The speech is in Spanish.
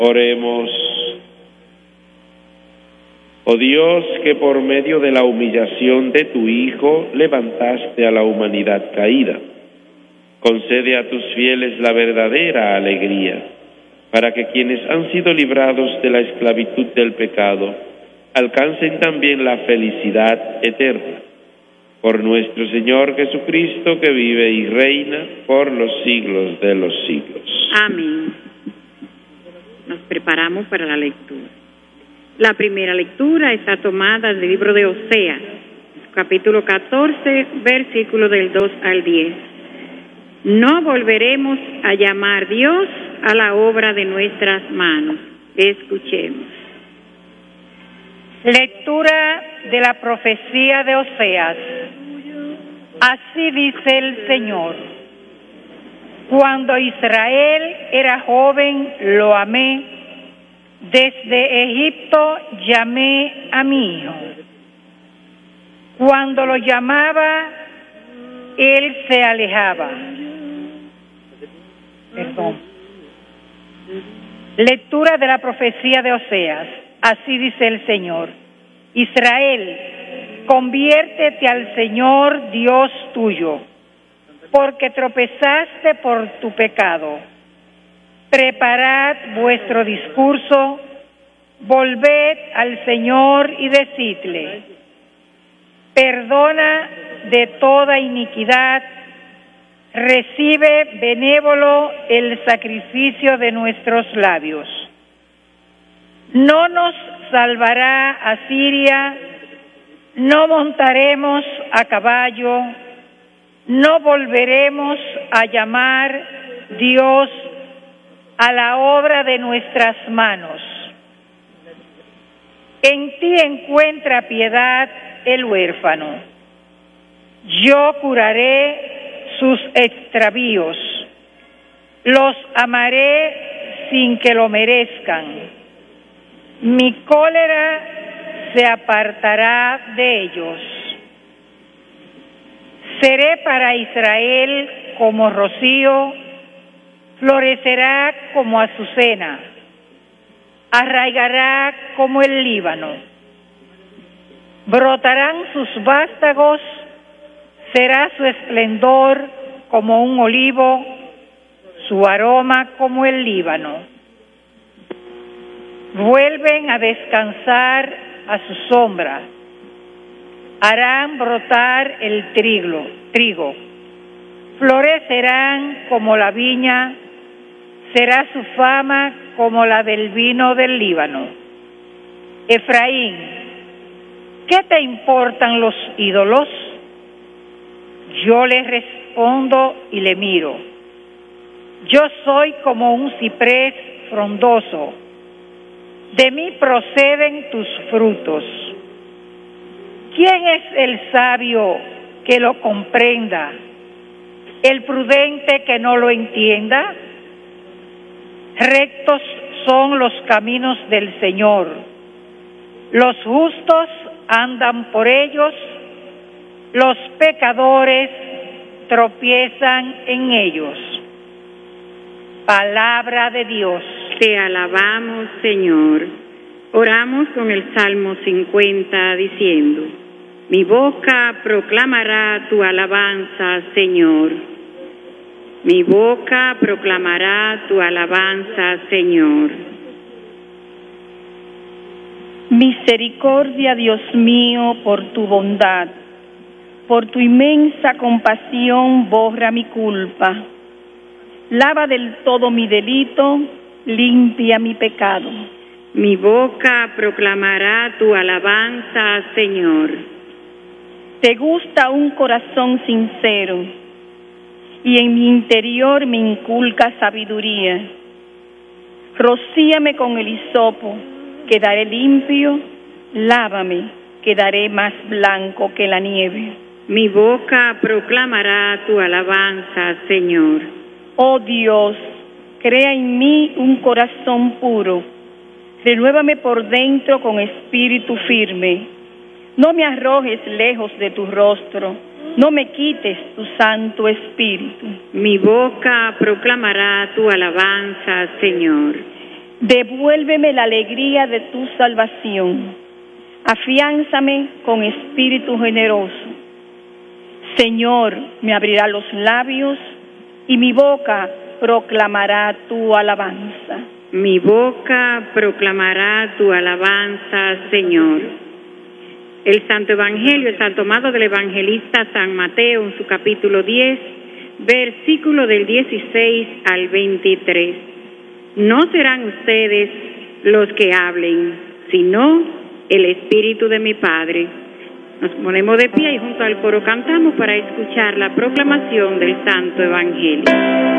Oremos. Oh Dios, que por medio de la humillación de tu Hijo levantaste a la humanidad caída, concede a tus fieles la verdadera alegría, para que quienes han sido librados de la esclavitud del pecado alcancen también la felicidad eterna. Por nuestro Señor Jesucristo, que vive y reina por los siglos de los siglos. Amén. Nos preparamos para la lectura. La primera lectura está tomada del libro de Oseas, capítulo 14, versículos del 2 al 10. No volveremos a llamar Dios a la obra de nuestras manos. Escuchemos. Lectura de la profecía de Oseas. Así dice el Señor: cuando Israel era joven, lo amé. Desde Egipto llamé a mi hijo. Cuando lo llamaba, él se alejaba. Lectura de la profecía de Oseas. Así dice el Señor: Israel, conviértete al Señor Dios tuyo, porque tropezaste por tu pecado. Preparad vuestro discurso, volved al Señor y decidle: perdona de toda iniquidad, recibe benévolo el sacrificio de nuestros labios. No nos salvará Asiria, no montaremos a caballo, no volveremos a llamar Dios a la obra de nuestras manos. En ti encuentra piedad el huérfano. Yo curaré sus extravíos, los amaré sin que lo merezcan. Mi cólera se apartará de ellos. Seré para Israel como rocío, florecerá como azucena, arraigará como el Líbano. Brotarán sus vástagos, será su esplendor como un olivo, su aroma como el Líbano. Vuelven a descansar a su sombra, harán brotar el trigo, florecerán como la viña, será su fama como la del vino del Líbano. Efraín, ¿qué te importan los ídolos? Yo le respondo y le miro. Yo soy como un ciprés frondoso. De mí proceden tus frutos. ¿Quién es el sabio que lo comprenda? ¿El prudente que no lo entienda? Rectos son los caminos del Señor. Los justos andan por ellos, los pecadores tropiezan en ellos. Palabra de Dios. Te alabamos, Señor. Oramos con el Salmo 50 diciendo: mi boca proclamará tu alabanza, Señor. Mi boca proclamará tu alabanza, Señor. Misericordia, Dios mío, por tu bondad, por tu inmensa compasión, borra mi culpa. Lava del todo mi delito, limpia mi pecado. Mi boca proclamará tu alabanza, Señor. Te gusta un corazón sincero, y en mi interior me inculca sabiduría. Rocíame con el hisopo, quedaré limpio, lávame, quedaré más blanco que la nieve. Mi boca proclamará tu alabanza, Señor. Oh Dios, crea en mí un corazón puro, renuévame por dentro con espíritu firme. No me arrojes lejos de tu rostro, no me quites tu Santo Espíritu. Mi boca proclamará tu alabanza, Señor. Devuélveme la alegría de tu salvación. Afiánzame con espíritu generoso. Señor, me abrirá los labios y mi boca proclamará tu alabanza. Mi boca proclamará tu alabanza, Señor. El Santo Evangelio está tomado del evangelista San Mateo en su capítulo 10, versículo del 16 al 23. No serán ustedes los que hablen, sino el Espíritu de mi Padre. Nos ponemos de pie y junto al coro cantamos para escuchar la proclamación del Santo Evangelio.